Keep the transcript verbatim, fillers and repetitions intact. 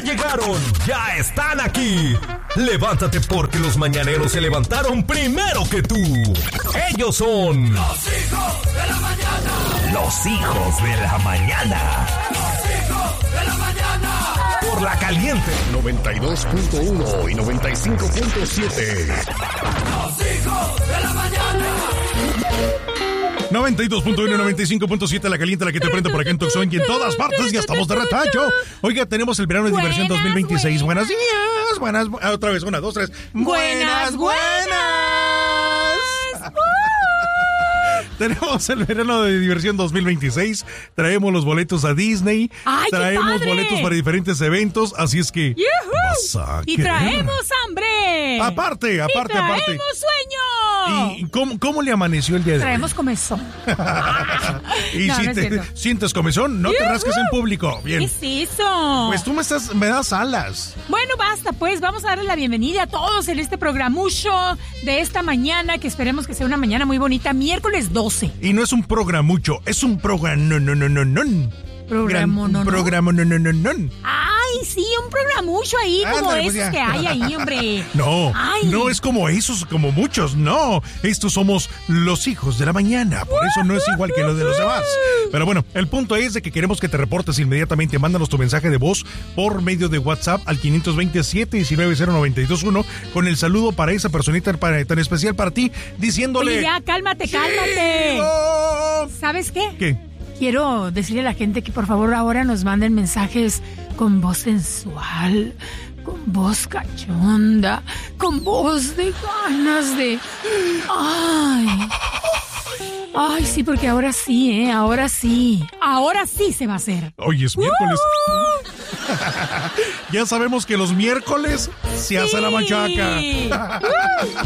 llegaron, ya están aquí. Levántate porque los mañaneros se levantaron primero que tú. Ellos son los hijos de la mañana. Los hijos de la mañana. Los hijos de la mañana. Por La Caliente noventa y dos punto uno y noventa y cinco punto siete. Los hijos de la mañana. noventa y dos punto uno y noventa y cinco punto siete, La Caliente, la que te prende por acá en Tucson y en todas partes. Ya estamos de retacho. Oiga, tenemos el verano de Buenas, diversión dos mil veintiséis. buenas. Buenos días. Buenas, bu- ah, otra vez, una, dos, tres. Buenas, buenas. Tenemos el verano de diversión dos mil veintiséis. Traemos los boletos a Disney. ¡Ay, qué traemos padre! boletos para diferentes eventos. Así es que ¡Yujú! vas a Y querer. traemos hambre. Aparte, aparte, y aparte. traemos sueño. ¿Y cómo, cómo le amaneció el día de hoy? Traemos comezón. Y No, si no es te cierto. sientes comezón, no te ¡Yujú! rasques en público. ¿Qué Bien. es eso? Pues tú me estás, me das alas. Bueno, basta, pues vamos a darle la bienvenida a todos en este programucho de esta mañana, que esperemos que sea una mañana muy bonita, miércoles doce. Y no es un programucho, es un programa no no no no no. Programa, Gran- no, un no. programa no no no no. Ay, sí, un programucho ahí, como Ándale, pues esos ya. que hay ahí, hombre. No, Ay. no es como esos, como muchos, no. Estos somos los hijos de la mañana, por eso no es igual que lo de los demás. Pero bueno, el punto es de que queremos que te reportes inmediatamente. Mándanos tu mensaje de voz por medio de WhatsApp al quinientos veintisiete, diecinueve cero noventa y dos uno con el saludo para esa personita para- tan especial para ti, diciéndole... Oye, ya, cálmate, cálmate. ¡Chido! ¿Sabes qué? ¿Qué? Quiero decirle a la gente que por favor ahora nos manden mensajes con voz sensual, con voz cachonda, con voz de ganas de... ¡Ay! Ay, sí, porque ahora sí, ¿eh? Ahora sí. Ahora sí se va a hacer. Hoy es miércoles. Ya sabemos que los miércoles se hace la machaca. Sí.